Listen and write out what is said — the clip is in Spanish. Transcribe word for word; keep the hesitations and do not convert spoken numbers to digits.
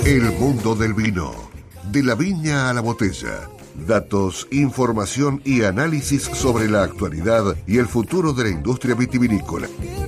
El mundo del vino, de la viña a la botella. Datos, información y análisis sobre la actualidad y el futuro de la industria vitivinícola.